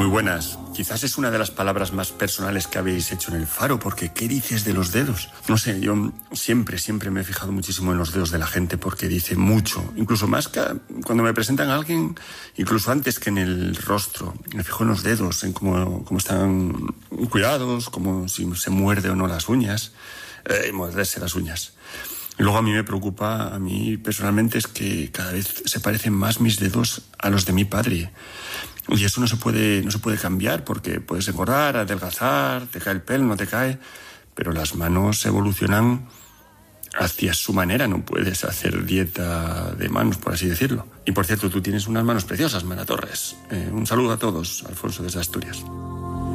Muy buenas. Quizás es una de las palabras más personales que habéis hecho en El Faro, porque ¿qué dices de los dedos? No sé, yo siempre me he fijado muchísimo en los dedos de la gente porque dice mucho. Incluso más que cuando me presentan a alguien, incluso antes que en el rostro. Me fijo en los dedos, en cómo están cuidados, como si se muerde o no las uñas. Morderse las uñas. Y luego a mí me preocupa, a mí personalmente, es que cada vez se parecen más mis dedos a los de mi padre. Y eso no se puede cambiar porque puedes engordar, adelgazar, te cae el pelo, no te cae, pero las manos evolucionan hacia su manera, no puedes hacer dieta de manos, por así decirlo. Y por cierto, tú tienes unas manos preciosas, Mara Torres. Un saludo a todos, Alfonso desde Asturias.